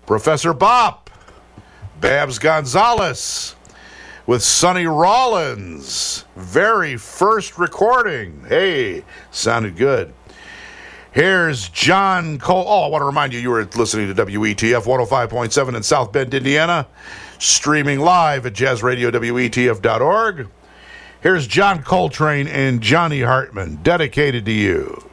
Professor Bop, Babs Gonzalez with Sonny Rollins. Very first recording. Hey, sounded good. Here's John Cole. Oh, I want to remind you, you were listening to WETF 105.7 in South Bend, Indiana, streaming live at jazzradiowetf.org. Here's John Coltrane and Johnny Hartman, dedicated to you.